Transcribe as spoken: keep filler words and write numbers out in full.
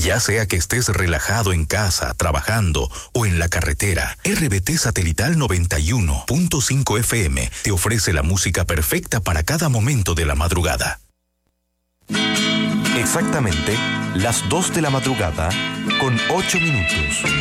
Ya sea que estés relajado en casa, trabajando o en la carretera, R B T Satelital noventa y uno punto cinco F M te ofrece la música perfecta para cada momento de la madrugada. Exactamente las dos de la madrugada con ocho minutos.